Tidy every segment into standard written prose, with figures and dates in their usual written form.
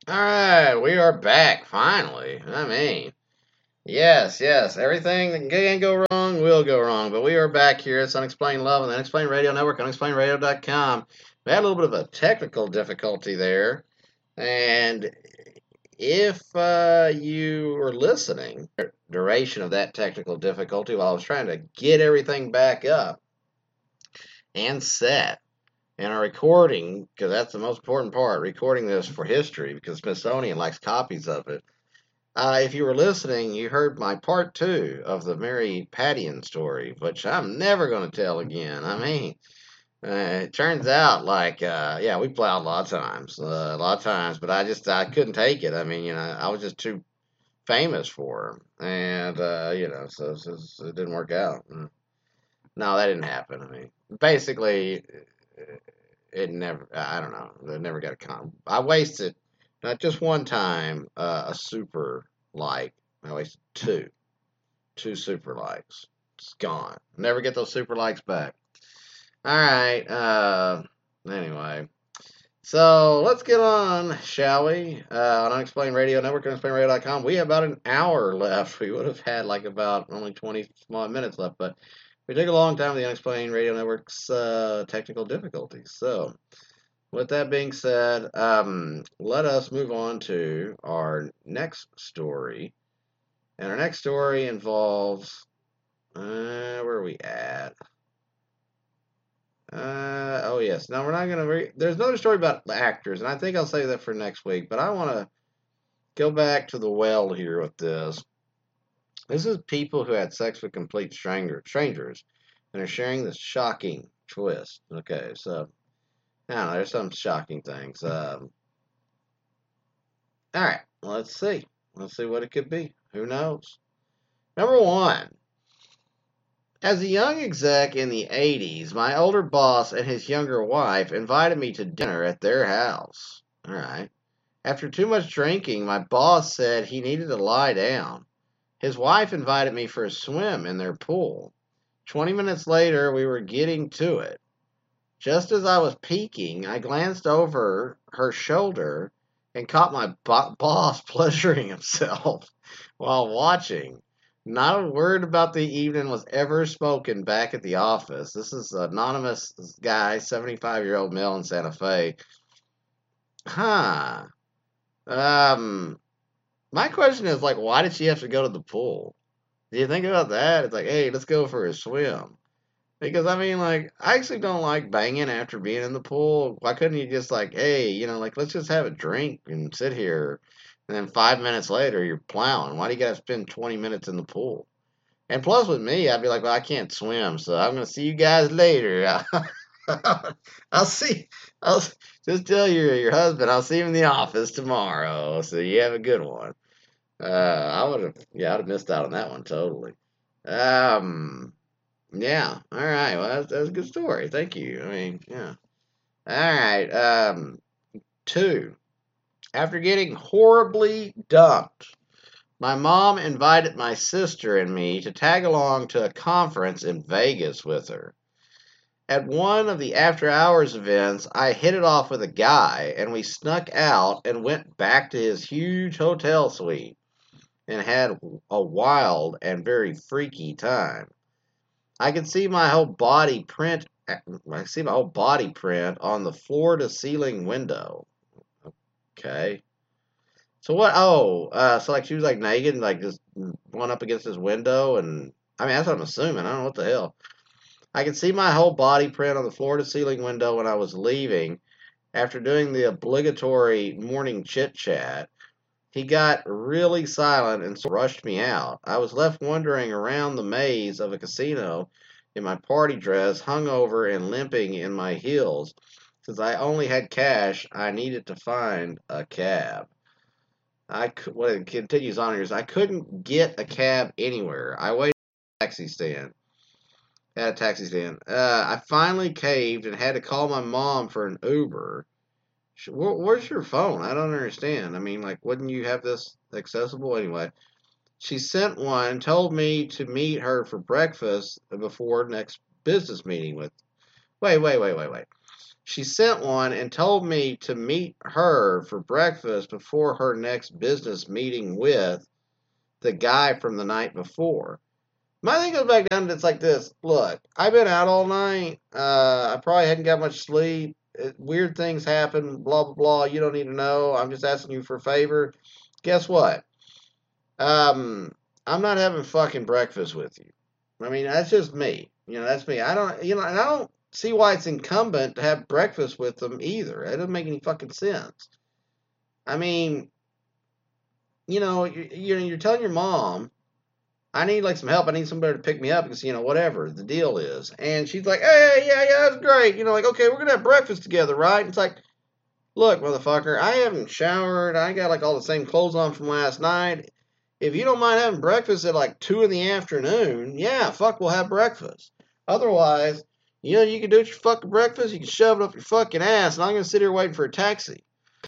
All right, we are back finally. Yes, everything that can go wrong will go wrong, but we are back here. It's Unexplained Love on the Unexplained Radio Network, unexplainеdradio.com. We had a little bit of a technical difficulty there, and if you were listening, duration of that technical difficulty while I was trying to get everything back up and set and our recording, because that's the most important part, recording this for history, because Smithsonian likes copies of it. If you were listening, you heard my part two of the Mary Pattian story, which I'm never going to tell again. It turns out yeah, we plowed a lot of times, but I couldn't take it. I was just too famous for her, and so it didn't work out. No, that didn't happen. Basically, it never. I don't know. They never got a con. I wasted not just one time a super like. I wasted two super likes. It's gone. Never get those super likes back. All right. Anyway, so let's get on, shall we? On Unexplained Radio Network, unexplainedradio.com. We have about an hour left. We would have had like about only 20 small minutes left, but we took a long time with the Unexplained Radio Network's technical difficulties. So, with that being said, let us move on to our next story. And our next story involves. Where are we at? Oh, yes. Now, we're not going to. There's another story about the actors, and I think I'll save that for next week. But I want to go back to the well here with this. This is people who had sex with complete strangers and are sharing this shocking twist. Okay, so. I don't know, there's some shocking things. All right, let's see. Let's see what it could be. Who knows? Number one, as a young exec in the 80s, my older boss and his younger wife invited me to dinner at their house. All right. After too much drinking, my boss said he needed to lie down. His wife invited me for a swim in their pool. 20 minutes later, we were getting to it. Just as I was peeking, I glanced over her shoulder and caught my boss pleasuring himself while watching. Not a word about the evening was ever spoken back at the office. This is an anonymous guy, 75-year-old male in Santa Fe. Huh. My question is, like, why did she have to go to the pool? Do you think about that? It's like, hey, let's go for a swim. Because I actually don't like banging after being in the pool. Why couldn't you just like, hey, let's just have a drink and sit here, and then 5 minutes later you're plowing? Why do you gotta spend 20 minutes in the pool? And plus with me, I'd be like, well, I can't swim, so I'm gonna see you guys later. I'll see. I'll just tell your husband I'll see him in the office tomorrow. So you have a good one. I'd have missed out on that one totally. Um. Yeah. All right. Well, that's a good story. Thank you. Yeah. All right. Two. After getting horribly dumped, my mom invited my sister and me to tag along to a conference in Vegas with her. At one of the after hours events, I hit it off with a guy, and we snuck out and went back to his huge hotel suite and had a wild and very freaky time. I could see my whole body print. I see my whole body print on the floor to ceiling window. Okay. So what? Oh, so like she was like naked and like just one up against this window, and that's what I'm assuming. I don't know what the hell. I could see my whole body print on the floor to ceiling window when I was leaving. After doing the obligatory morning chit chat, he got really silent and rushed me out. I was left wandering around the maze of a casino in my party dress, hungover and limping in my heels. Since I only had cash, I needed to find a cab. What it continues on here is I couldn't get a cab anywhere. I waited at a taxi stand. I finally caved and had to call my mom for an Uber. Where's your phone? I don't understand. Wouldn't you have this accessible anyway? She sent one, told me to meet her for breakfast before next business meeting with. Wait. She sent one and told me to meet her for breakfast before her next business meeting with the guy from the night before. My thing goes back down to it's like this. Look, I've been out all night. I probably hadn't got much sleep. Weird things happen. Blah blah blah. You don't need to know. I'm just asking you for a favor. Guess what? Um, I'm not having fucking breakfast with you. I mean, that's just me. That's me. I don't. And I don't see why it's incumbent to have breakfast with them either. It doesn't make any fucking sense. I mean, you're telling your mom I need like some help. I need somebody to pick me up because whatever the deal is. And she's like, hey, yeah, that's great. Like okay, we're gonna have breakfast together, right? And it's like, look, motherfucker, I haven't showered. I got like all the same clothes on from last night. If you don't mind having breakfast at like 2 in the afternoon, yeah, fuck, we'll have breakfast. Otherwise, you can do your fucking breakfast. You can shove it up your fucking ass, and I'm gonna sit here waiting for a taxi.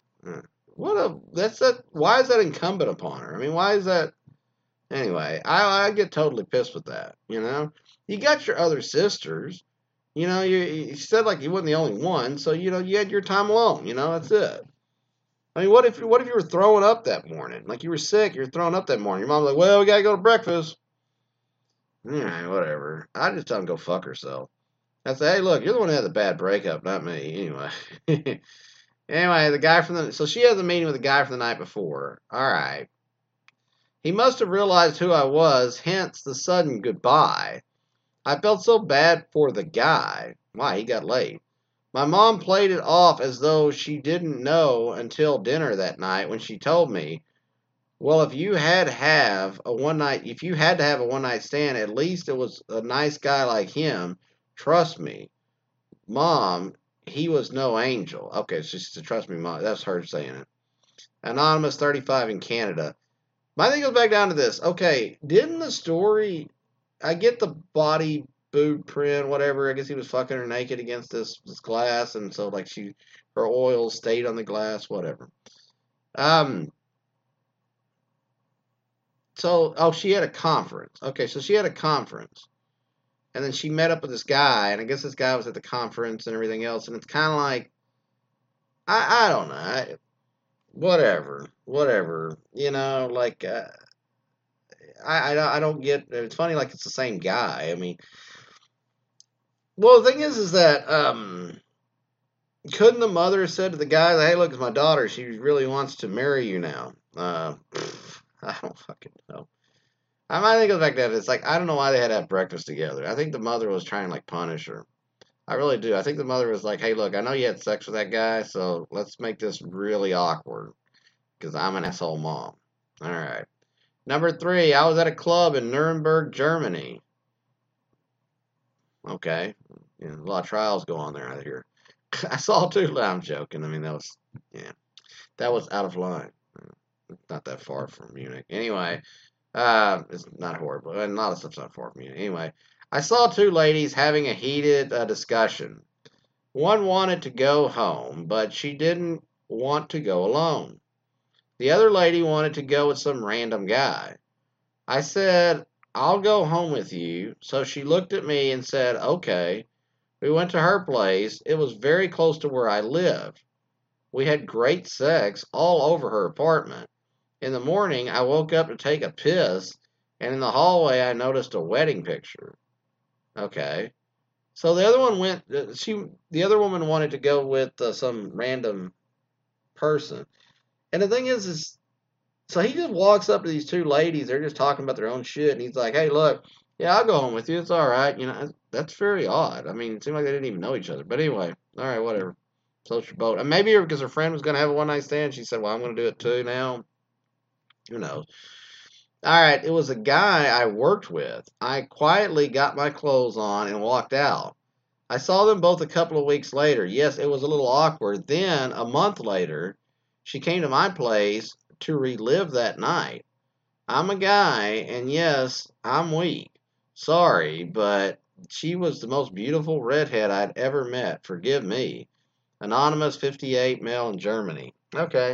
Why is that incumbent upon her? I mean, why is that? Anyway, I get totally pissed with that. You got your other sisters. You said like you wasn't the only one, so you had your time alone. That's it. I mean, what if you were throwing up that morning? Like you were sick, you were throwing up that morning. Your mom's like, well, we gotta go to breakfast. Yeah, whatever. I just tell them go fuck herself. I say, hey, look, you're the one who had the bad breakup, not me. Anyway. Anyway, so she has a meeting with the guy from the night before. All right. He must have realized who I was, hence the sudden goodbye. I felt so bad for the guy. Why, he got late. My mom played it off as though she didn't know until dinner that night when she told me, well, if you had to have a one night stand, at least it was a nice guy like him. Trust me. Mom, he was no angel. Okay, she said, trust me, Mom. That's her saying it. Anonymous 35 in Canada. My thing goes back down to this. Okay, didn't the story... I get the body boob print, whatever. I guess he was fucking her naked against this glass, and so like her oil stayed on the glass, whatever. She had a conference. Okay, so she had a conference, and then she met up with this guy, and I guess this guy was at the conference and everything else, and it's kind of like, I don't know, whatever. Like. I don't get. It's funny, like it's the same guy. I mean, well, the thing is that couldn't the mother have said to the guy, "Hey, look, it's my daughter. She really wants to marry you now." I don't fucking know. I might think it goes back to that. It's like I don't know why they had to have breakfast together. I think the mother was trying to like punish her. I really do. I think the mother was like, "Hey, look, I know you had sex with that guy, so let's make this really awkward because I'm an asshole mom." All right. Number 3, I was at a club in Nuremberg, Germany. Okay. A lot of trials go on there out here. I saw 2. I'm joking. I mean, that was out of line. Not that far from Munich. Anyway, it's not horrible. A lot of stuff's not far from Munich. Anyway, I saw 2 ladies having a heated discussion. One wanted to go home, but she didn't want to go alone. The other lady wanted to go with some random guy. I said, I'll go home with you. So she looked at me and said, okay. We went to her place. It was very close to where I lived. We had great sex all over her apartment. In the morning, I woke up to take a piss, and in the hallway, I noticed a wedding picture. Okay. So the other woman wanted to go with some random person. And the thing is so he just walks up to these 2 ladies. They're just talking about their own shit. And he's like, hey, look, yeah, I'll go home with you. It's all right. That's very odd. I mean, it seemed like they didn't even know each other. But anyway, all right, whatever. Floats your boat. And maybe because her friend was going to have a one-night stand, she said, well, I'm going to do it too now. Who knows? All right, it was a guy I worked with. I quietly got my clothes on and walked out. I saw them both a couple of weeks later. Yes, it was a little awkward. Then, a month later, she came to my place to relive that night. I'm a guy, and yes, I'm weak. Sorry, but she was the most beautiful redhead I'd ever met. Forgive me. Anonymous 58, male in Germany. Okay.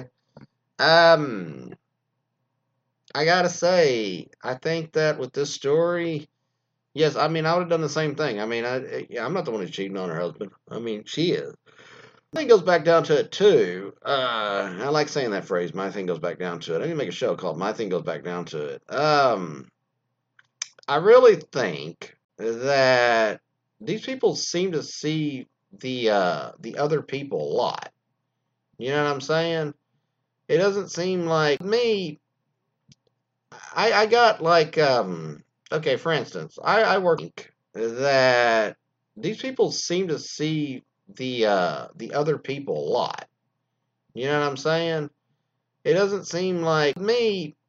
I gotta say, I think that with this story, yes, I mean, I would have done the same thing. I mean, I'm not the one who's cheating on her husband. I mean, she is. I think it goes back down to it too. I like saying that phrase. My thing goes back down to it. I need to make a show called "My Thing Goes Back Down to It." I really think that these people seem to see the other people a lot. You know what I'm saying? It doesn't seem like me. I got like okay, for instance, I work that these people seem to see the other people a lot. You know what I'm saying? It doesn't seem like me.